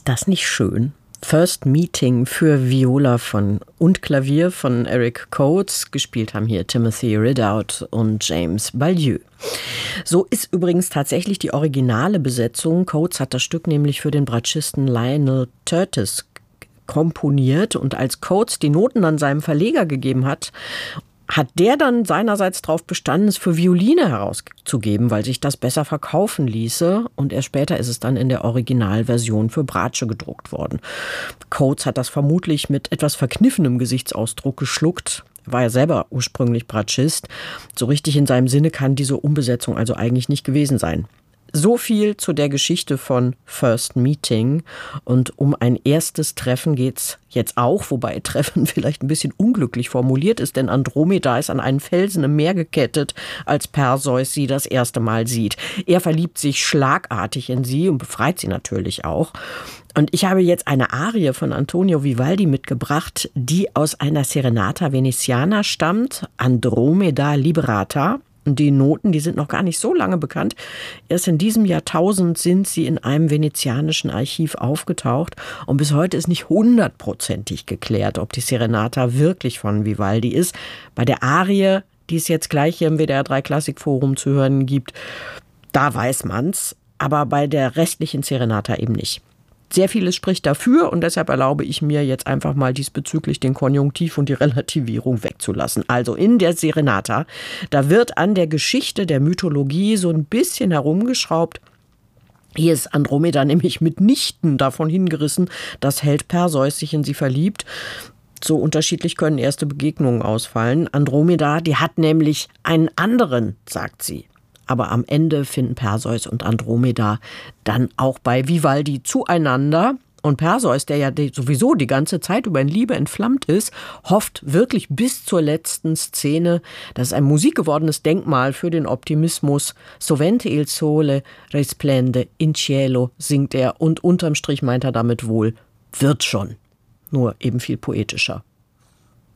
Ist das nicht schön? First Meeting für Viola und Klavier von Eric Coates. Gespielt haben hier Timothy Ridout und James Ballieu. So ist übrigens tatsächlich die originale Besetzung. Coates hat das Stück nämlich für den Bratschisten Lionel Curtis komponiert. Und als Coates die Noten an seinem Verleger gegeben hat der dann seinerseits darauf bestanden, es für Violine herauszugeben, weil sich das besser verkaufen ließe. Und erst später ist es dann in der Originalversion für Bratsche gedruckt worden. Coates hat das vermutlich mit etwas verkniffenem Gesichtsausdruck geschluckt. War ja selber ursprünglich Bratschist. So richtig in seinem Sinne kann diese Umbesetzung also eigentlich nicht gewesen sein. So viel zu der Geschichte von First Meeting. Und um ein erstes Treffen geht's jetzt auch, wobei Treffen vielleicht ein bisschen unglücklich formuliert ist, denn Andromeda ist an einen Felsen im Meer gekettet, als Perseus sie das erste Mal sieht. Er verliebt sich schlagartig in sie und befreit sie natürlich auch. Und ich habe jetzt eine Arie von Antonio Vivaldi mitgebracht, die aus einer Serenata Veneziana stammt, Andromeda Liberata. Die Noten, die sind noch gar nicht so lange bekannt. Erst in diesem Jahrtausend sind sie in einem venezianischen Archiv aufgetaucht. Und bis heute ist nicht 100%ig geklärt, ob die Serenata wirklich von Vivaldi ist. Bei der Arie, die es jetzt gleich hier im WDR 3 Klassikforum zu hören gibt, da weiß man's. Aber bei der restlichen Serenata eben nicht. Sehr vieles spricht dafür und deshalb erlaube ich mir jetzt einfach mal diesbezüglich den Konjunktiv und die Relativierung wegzulassen. Also in der Serenata, da wird an der Geschichte der Mythologie so ein bisschen herumgeschraubt. Hier ist Andromeda nämlich mitnichten davon hingerissen, dass Held Perseus sich in sie verliebt. So unterschiedlich können erste Begegnungen ausfallen. Andromeda, die hat nämlich einen anderen, sagt sie. Aber am Ende finden Perseus und Andromeda dann auch bei Vivaldi zueinander. Und Perseus, der ja sowieso die ganze Zeit über in Liebe entflammt ist, hofft wirklich bis zur letzten Szene. Das ist ein musikgewordenes Denkmal für den Optimismus. Sovente il sole risplende in cielo, singt er. Und unterm Strich meint er damit wohl, wird schon. Nur eben viel poetischer.